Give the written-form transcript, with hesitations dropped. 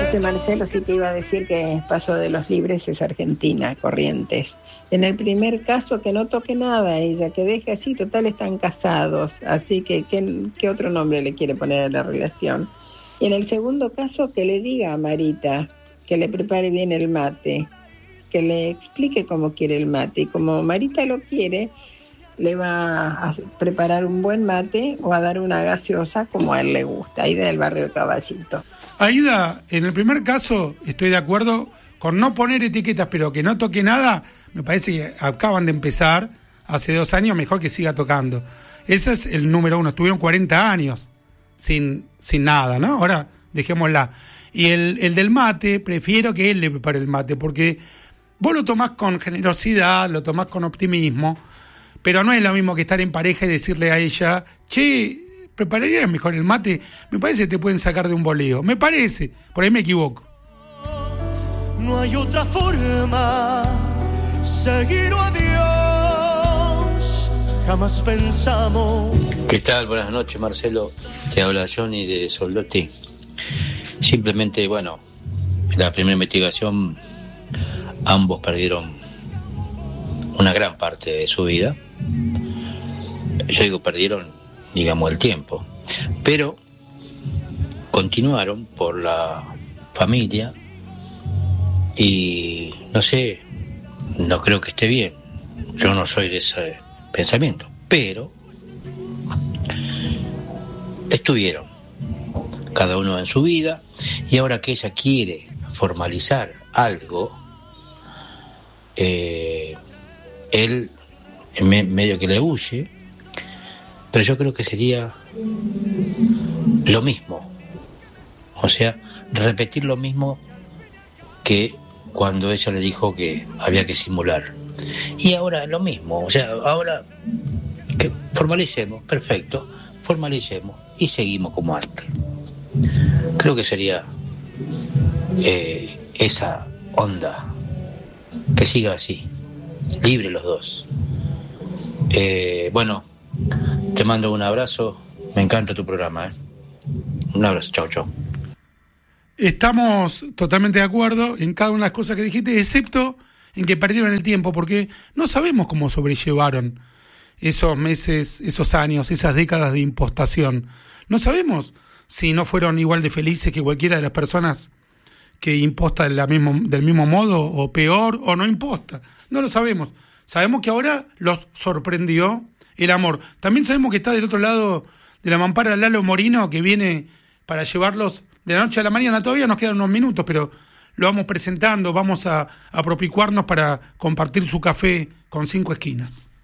José Marcelo, sí te iba a decir que Paso de los Libres es Argentina, Corrientes. En el primer caso, que no toque nada a ella, que deje así, total están casados, así que ¿qué otro nombre le quiere poner a la relación? Y en el segundo caso, que le diga a Marita que le prepare bien el mate, que le explique cómo quiere el mate, y como Marita lo quiere, le va a preparar un buen mate o a dar una gaseosa como a él le gusta, ahí del barrio Caballito. Aida, en el primer caso estoy de acuerdo con no poner etiquetas, pero que no toque nada. Me parece que acaban de empezar hace 2 años, mejor que siga tocando. Ese es el número 1. Estuvieron 40 años sin nada, ¿no? Ahora dejémosla. Y el del mate, prefiero que él le prepare el mate, porque vos lo tomás con generosidad, lo tomás con optimismo, pero no es lo mismo que estar en pareja y decirle a ella, che, ¿prepararías mejor el mate? Me parece que te pueden sacar de un boleo. Me parece, por ahí me equivoco. No hay otra forma, seguir a Dios, jamás pensamos. ¿Qué tal? Buenas noches, Marcelo. Te habla Johnny de Soldati. Simplemente, bueno, en la primera investigación ambos perdieron una gran parte de su vida. Yo digo perdieron, digamos, el tiempo, pero continuaron por la familia y no sé, no creo que esté bien. Yo no soy de ese pensamiento, pero estuvieron cada uno en su vida, y ahora que ella quiere formalizar algo, él en medio que le huye, pero yo creo que sería lo mismo, o sea, repetir lo mismo que cuando ella le dijo que había que simular, y ahora lo mismo, o sea, ahora que formalicemos, perfecto, formalicemos y seguimos como antes. Creo que sería esa onda, que siga así, libre los dos. Bueno, te mando un abrazo, me encanta tu programa, un abrazo, chau, chau. Estamos totalmente de acuerdo en cada una de las cosas que dijiste, excepto en que perdieron el tiempo, porque no sabemos cómo sobrellevaron esos meses, esos años, esas décadas de impostación. No sabemos si no fueron igual de felices que cualquiera de las personas que imposta del mismo modo, o peor, o no imposta. No lo sabemos. Sabemos que ahora los sorprendió el amor. También sabemos que está del otro lado de la mampara Lalo Morino, que viene para llevarlos de la noche a la mañana. Todavía nos quedan unos minutos, pero lo vamos presentando, vamos a propicuarnos para compartir su café con 5 esquinas.